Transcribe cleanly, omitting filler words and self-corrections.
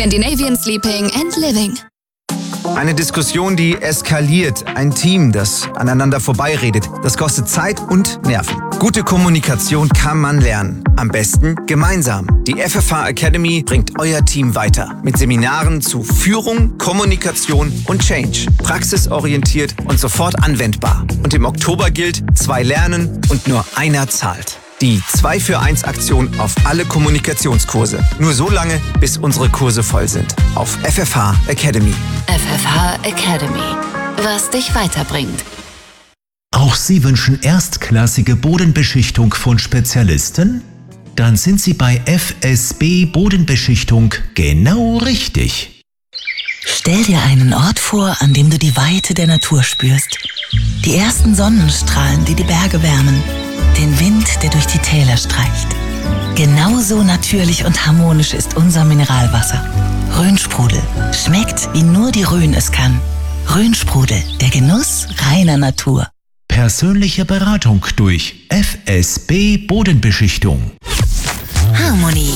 Scandinavian Sleeping and Living. Eine Diskussion, die eskaliert. Ein Team, das aneinander vorbeiredet. Das kostet Zeit und Nerven. Gute Kommunikation kann man lernen. Am besten gemeinsam. Die FFH Academy bringt euer Team weiter. Mit Seminaren zu Führung, Kommunikation und Change. Praxisorientiert und sofort anwendbar. Und im Oktober gilt: 2 lernen und nur einer zahlt. Die 2 für 1 Aktion auf alle Kommunikationskurse. Nur so lange, bis unsere Kurse voll sind. Auf FFH Academy. FFH Academy. Was dich weiterbringt. Auch Sie wünschen erstklassige Bodenbeschichtung von Spezialisten? Dann sind Sie bei FSB Bodenbeschichtung genau richtig. Stell dir einen Ort vor, an dem du die Weite der Natur spürst. Die ersten Sonnenstrahlen, die die Berge wärmen. Den Wind, der durch die Täler streicht. Genauso natürlich und harmonisch ist unser Mineralwasser. Rhönsprudel. Schmeckt, wie nur die Rhön es kann. Rhönsprudel, der Genuss reiner Natur. Persönliche Beratung durch FSB Bodenbeschichtung. Harmonie.